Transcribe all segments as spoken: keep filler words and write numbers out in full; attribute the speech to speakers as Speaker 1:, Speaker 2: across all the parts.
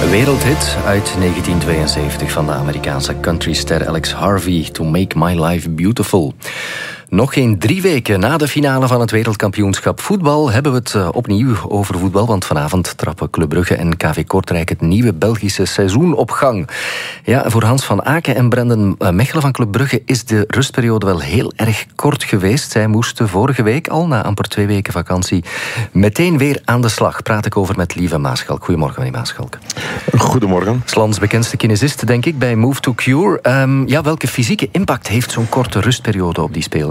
Speaker 1: Wereldhit uit negentien tweeënzeventig van de Amerikaanse countryster Alex Harvey, To Make My Life Beautiful. Nog geen drie weken na de finale van het wereldkampioenschap voetbal hebben we het opnieuw over voetbal, want vanavond trappen Club Brugge en K V Kortrijk het nieuwe Belgische seizoen op gang. Ja, voor Hans van Aken en Brendan Mechelen van Club Brugge is de rustperiode wel heel erg kort geweest. Zij moesten vorige week al, na amper twee weken vakantie, meteen weer aan de slag. Praat ik over met Lieve Maaschalk. Goedemorgen, meneer Maaschalk.
Speaker 2: Goedemorgen.
Speaker 1: Slans bekendste kinesist, denk ik, bij Move to Cure. Um, ja, welke fysieke impact heeft zo'n korte rustperiode op die spelers?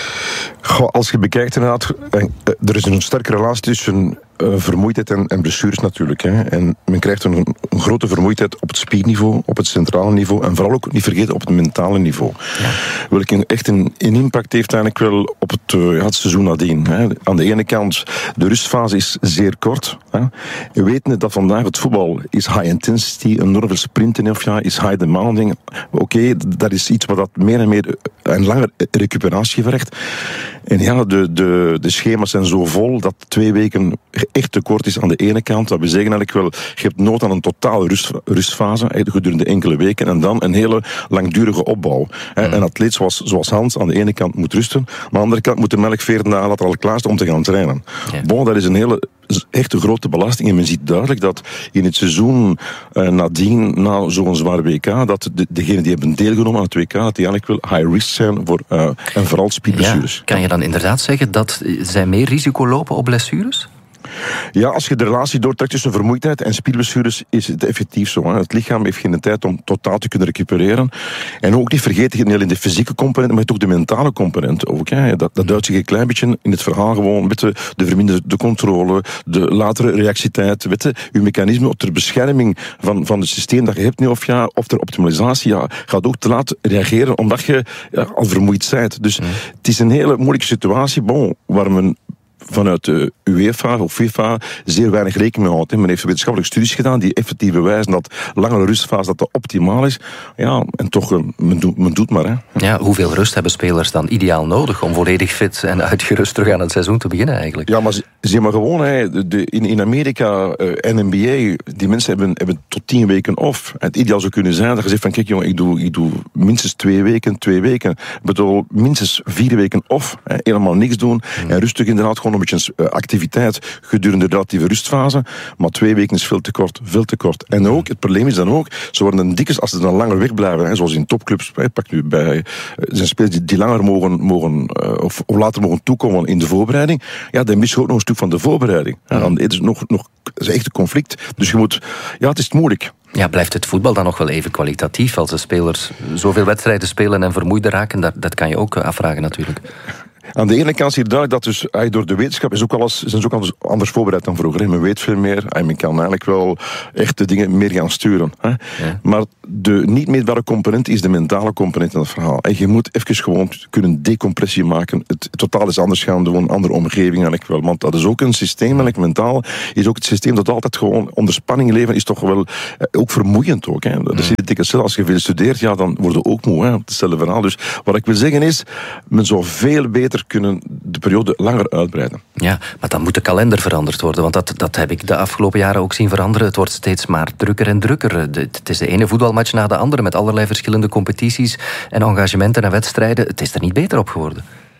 Speaker 2: Goh, als je bekijkt inderdaad, er is een sterke relatie tussen uh, vermoeidheid en, en blessures natuurlijk. Hè. En men krijgt een, een grote vermoeidheid op het spierniveau, op het centrale niveau en vooral ook niet vergeten op het mentale niveau. Ja. Welke echt een, een impact heeft eigenlijk wel op het, uh, ja, het seizoen nadien. Hè. Aan de ene kant, de rustfase is zeer kort. Hè. We weten dat vandaag het voetbal is high intensity, enorm veel sprinten of ja, is high demanding. Oké, okay, dat is iets wat dat meer en meer een lange recuperatie vergt. En ja, de, de, de schema's zijn zo vol dat twee weken echt te kort is aan de ene kant. Dat we zeggen eigenlijk wel, je hebt nood aan een totale rust, rustfase gedurende enkele weken en dan een hele langdurige opbouw. Mm. Een atleet zoals, zoals Hans aan de ene kant moet rusten, maar aan de andere kant moet de melk veertien dagen later al klaar staan om te gaan trainen. Yeah. Bon, dat is een hele echt een grote belasting. En men ziet duidelijk dat in het seizoen uh, nadien, na zo'n zwaar W K, dat de, degenen die hebben deelgenomen aan het W K, dat die eigenlijk wel high risk zijn voor, uh, en vooral spierblessures.
Speaker 1: Ja, kan je dan inderdaad zeggen dat zij meer risico lopen op blessures?
Speaker 2: Ja, als je de relatie doortrekt tussen vermoeidheid en spierblessures, is het effectief zo. Hè. Het lichaam heeft geen tijd om totaal te kunnen recupereren. En ook niet vergeten, niet alleen de fysieke component, maar ook de mentale component. Ook, hè. Dat, dat duidt zich een klein beetje in het verhaal gewoon met de, de verminderde controle, de latere reactietijd, weet je, uw mechanisme ter bescherming van, van het systeem dat je hebt nu, of ja, of ter optimalisatie, ja, gaat ook te laat reageren, omdat je ja, al vermoeid bent. Dus mm. het is een hele moeilijke situatie, bon, waar men vanuit de UEFA of FIFA zeer weinig rekening mee houdt. Men heeft wetenschappelijke studies gedaan die effectief bewijzen dat langere rustfase dat dat optimaal is. Ja, en toch, men doet, men doet maar. Hè.
Speaker 1: Ja, hoeveel rust hebben spelers dan ideaal nodig om volledig fit en uitgerust terug aan het seizoen te beginnen eigenlijk?
Speaker 2: Ja, maar zie maar gewoon, hè, de, in, in Amerika uh, en N B A, die mensen hebben, hebben tot tien weken off. Het ideaal zou kunnen zijn dat je zegt van kijk jongen, ik doe, ik doe minstens twee weken, twee weken. Ik bedoel, minstens vier weken off. Hè, helemaal niks doen hmm. en rustig inderdaad gewoon een beetje activiteit gedurende de relatieve rustfase, maar twee weken is veel te kort, veel te kort. En ook, het probleem is dan ook, ze worden dikker als ze dan langer wegblijven, hè, zoals in topclubs, hè, pak nu bij, zijn spelers die, die langer mogen, mogen uh, of, of later mogen toekomen in de voorbereiding, ja, dan mis je ook nog een stuk van de voorbereiding. Ja, dan is het nog, nog het is echt een conflict. Dus je moet, ja, het is moeilijk.
Speaker 1: Ja, blijft het voetbal dan nog wel even kwalitatief als de spelers zoveel wedstrijden spelen en vermoeider raken? Dat, dat kan je ook afvragen natuurlijk.
Speaker 2: Aan de ene kant zie je duidelijk dat dus, ay, door de wetenschap is ook alles, zijn ze ook anders, anders voorbereid dan vroeger. Hè. Men weet veel meer en men kan eigenlijk wel echt de dingen meer gaan sturen. Hè. Ja. Maar de niet meetbare component is de mentale component in het verhaal. En je moet even gewoon kunnen decompressie maken. Het, het totaal is anders gaan doen, een andere omgeving eigenlijk wel. Want dat is ook een systeem, eigenlijk mentaal, is ook het systeem dat altijd gewoon onder spanning leven, is toch wel eh, ook vermoeiend ook. Hè. Dat is het dikke stel. Als je veel studeert, ja, dan word je ook moe. Hè. Hetzelfde verhaal. Dus wat ik wil zeggen is, men zou veel beter kunnen de periode langer uitbreiden.
Speaker 1: Ja, maar dan moet de kalender veranderd worden, want dat, dat heb ik de afgelopen jaren ook zien veranderen. Het wordt steeds maar drukker en drukker. Het is de ene voetbalmatch na de andere met allerlei verschillende competities en engagementen en wedstrijden. Het is er niet beter op geworden.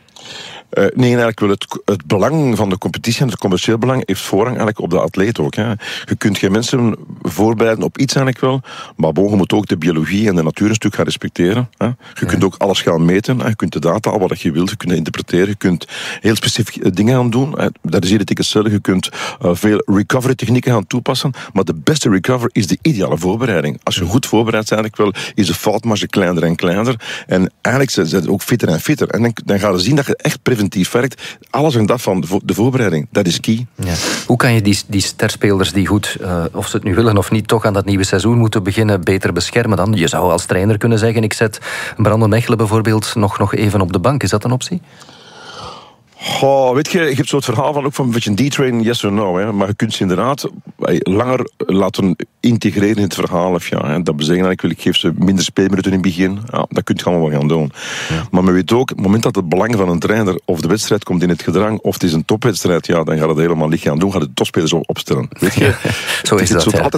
Speaker 2: Uh, nee, eigenlijk wel. Het, het belang van de competitie en het commercieel belang heeft voorrang eigenlijk op de atleet ook. Hè. Je kunt geen mensen voorbereiden op iets eigenlijk wel, maar bon, je moet ook de biologie en de natuur een stuk gaan respecteren. Hè. Je ja. kunt ook alles gaan meten. Hè. Je kunt de data, al wat je wilt, je kunt interpreteren. Je kunt heel specifieke dingen gaan doen. Hè. Dat is hier het hetzelfde. Je kunt uh, veel recovery technieken gaan toepassen, maar de beste recovery is de ideale voorbereiding. Als je goed voorbereid bent, eigenlijk wel, is de foutmarge kleiner en kleiner. En eigenlijk zijn ze ook fitter en fitter. En dan, dan gaan we zien dat je echt preventief werkt. Alles en dat van de voorbereiding, dat is key.
Speaker 1: Ja. Hoe kan je die, die sterspelers die goed, uh, of ze het nu willen of niet, toch aan dat nieuwe seizoen moeten beginnen, beter beschermen dan? Je zou als trainer kunnen zeggen, ik zet Brendan Mechelen bijvoorbeeld nog, nog even op de bank. Is dat een optie?
Speaker 2: Oh, weet je, je hebt zo'n verhaal van ook van een beetje een D-train, yes or no. Hè. Maar je kunt ze inderdaad langer laten integreren in het verhaal. Of ja, hè. Dat betekent eigenlijk, ik geef ze minder speelminuten in het begin. Ja, dat kun je allemaal wel gaan doen. Ja. Maar men weet ook, op het moment dat het belang van een trainer of de wedstrijd komt in het gedrang, of het is een topwedstrijd, ja, dan gaat het helemaal niet gaan doen, gaat het topspelers opstellen. Weet je?
Speaker 1: Zo is
Speaker 2: het,
Speaker 1: dat,
Speaker 2: het,
Speaker 1: ja.
Speaker 2: altijd,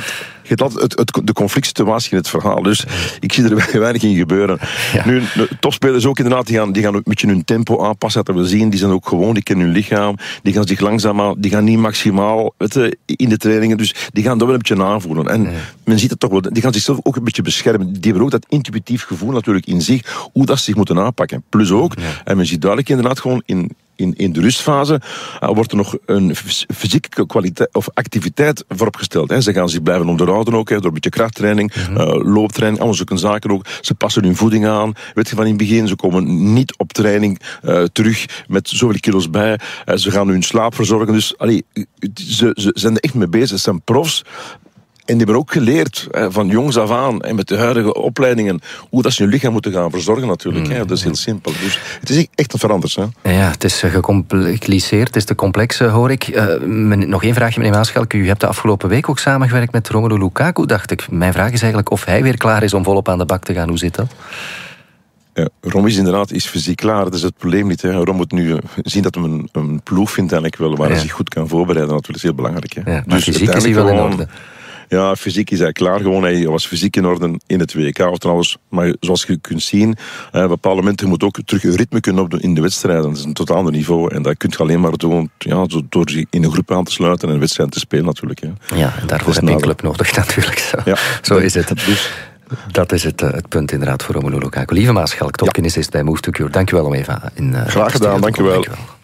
Speaker 2: Je hebt altijd het, het, de conflict situatie in het verhaal. Dus ik zie er weinig in gebeuren. Ja. Nu, topspelers ook inderdaad, die gaan, die gaan een beetje hun tempo aanpassen. Dat we zien, die zijn ook gewoon, die kennen hun lichaam. Die gaan zich langzaam aan, die gaan niet maximaal weet je, in de trainingen. Dus die gaan dat wel een beetje aanvoelen. En ja. men ziet het toch wel, die gaan zichzelf ook een beetje beschermen. Die hebben ook dat intuïtief gevoel natuurlijk in zich, hoe dat ze zich moeten aanpakken. Plus ook, ja. en men ziet duidelijk inderdaad gewoon in... In, in de rustfase uh, wordt er nog een fysieke kwaliteit of activiteit vooropgesteld. Hè. Ze gaan zich blijven onderhouden ook, hè, door een beetje krachttraining, mm-hmm. uh, looptraining, allemaal zulke zaken ook. Ze passen hun voeding aan. Weet je, van in het begin, ze komen niet op training uh, terug met zoveel kilo's bij. Uh, ze gaan hun slaap verzorgen. Dus allee, ze, ze zijn er echt mee bezig. Ze zijn profs. En die hebben ook geleerd, hè, van jongs af aan, en met de huidige opleidingen, hoe dat ze hun lichaam moeten gaan verzorgen natuurlijk. Mm. Hè. Dat is heel simpel. Dus het is echt veranderd. Hè.
Speaker 1: Ja, het is gecompliceerd, het is te complex, hoor ik. Uh, nog één vraagje, meneer Maaschalk. U hebt de afgelopen week ook samengewerkt met Romelu Lukaku, dacht ik. Mijn vraag is eigenlijk of hij weer klaar is om volop aan de bak te gaan. Hoe zit dat?
Speaker 2: Ja, Rom is inderdaad is fysiek klaar, dat is het probleem niet. Hè. Rom moet nu zien dat hij een, een ploeg vindt eigenlijk wel, waar ja. hij zich goed kan voorbereiden. Dat is heel belangrijk. Hè. Ja,
Speaker 1: maar dus fysiek is hij wel in orde.
Speaker 2: Ja, fysiek is hij klaar gewoon. Hij was fysiek in orde in het W K. Of trouwens, maar zoals je kunt zien, op bepaalde momenten moet ook terug een ritme kunnen opdoen in de wedstrijden. Dat is een totaal ander niveau. En dat kun je alleen maar doen ja, door zich in een groep aan te sluiten en een wedstrijd te spelen natuurlijk. Hè.
Speaker 1: Ja, en daarvoor heb je een club nodig natuurlijk. Zo, ja, zo dat, is het. Dus. Dat is het, het punt inderdaad voor Romelu Lukaku. Lieve Maaschalk, topkinesist ja. bij Move to Cure. Dank u wel om even in... Uh,
Speaker 2: Graag gedaan, dank u wel.